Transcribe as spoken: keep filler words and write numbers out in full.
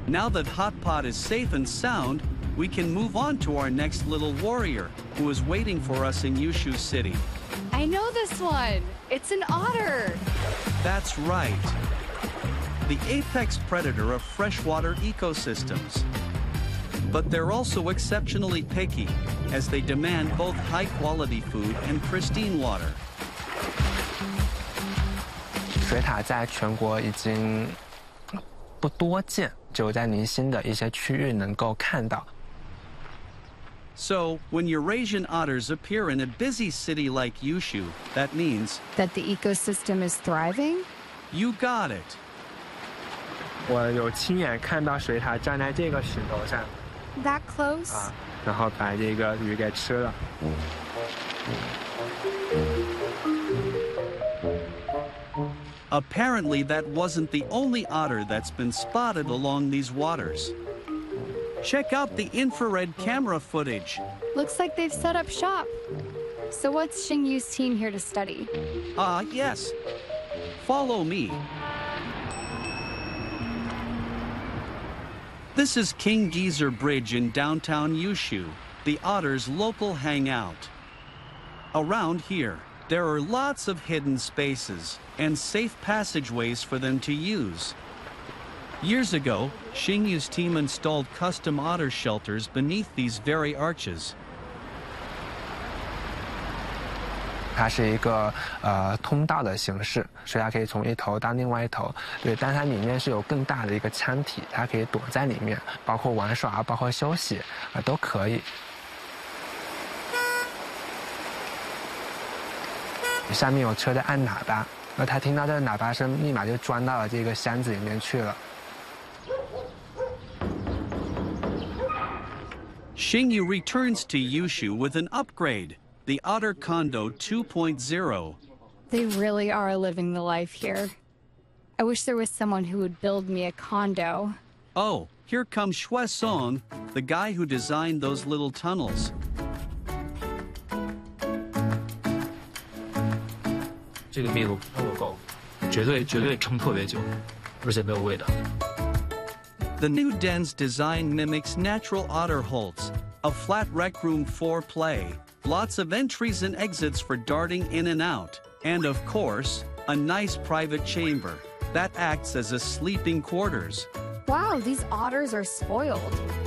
Now that Hot Pot is safe and sound, we can move on to our next little warrior, who is waiting for us in Yushu City. I know this one. It's an otter. That's right. The apex predator of freshwater ecosystems. But they're also exceptionally picky, as they demand both high-quality food and pristine water. 水獭在全国已经不多见，只有在宁新的一些区域能够看到。 So, when Eurasian otters appear in a busy city like Yushu, that means that the ecosystem is thriving? You got it. 我有亲眼看到水獭站在这个石头上。 That close? 啊，然后把这个鱼给吃了。 Apparently, that wasn't the only otter that's been spotted along these waters. Check out the infrared camera footage. Looks like they've set up shop. So what's Xingyu's team here to study? Ah, yes. Follow me. This is King Geezer Bridge in downtown Yushu, the otters' local hangout. Around here, there are lots of hidden spaces and safe passageways for them to use. Years ago, Xingyu's team installed custom otter shelters beneath these very arches. 它是一个呃通道的形式，所以它可以从一头到另外一头。对，但它里面是有更大的一个腔体，它可以躲在里面，包括玩耍，包括休息啊、呃、都可以。下面有车在按喇叭，那它听到这个喇叭声，立马就钻到了这个箱子里面去了。 Xingyu returns to Yushu with an upgrade. The Otter Condo two point oh. They really are living the life here. I wish there was someone who would build me a condo. Oh, here comes Xue Song, the guy who designed those little tunnels. 这个密度足够够，绝对绝对撑特别久，而且没有味道。 The new den's design mimics natural otter holds, a flat rec room for play, lots of entries and exits for darting in and out, and of course, a nice private chamber that acts as a sleeping quarters. Wow, these otters are spoiled.